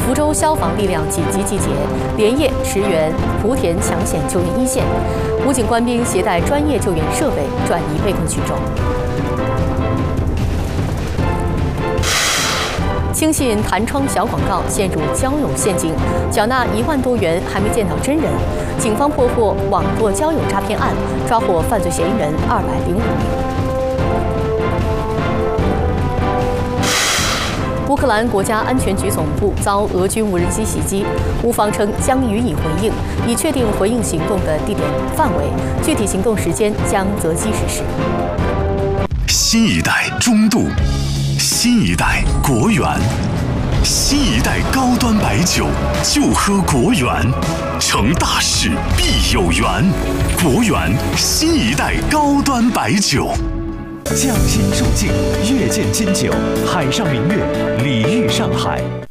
福州消防力量紧急集结，连夜驰援莆田抢险救援一线。武警官兵携带专业救援设备转移被困群众。轻信弹窗小广告陷入交友陷阱，缴纳1万多元还没见到真人。警方破获网络交友诈骗案，抓获犯罪嫌疑人205名。乌克兰国家安全局总部遭俄军无人机袭击，乌方称将予以回应，已确定回应行动的地点范围，具体行动时间将择机实施。 新一代中度，新一代国源，新一代高端白酒就喝国源，成大事必有缘。国源新一代高端白酒。 匠心入境，月见金酒，海上明月，礼遇上海。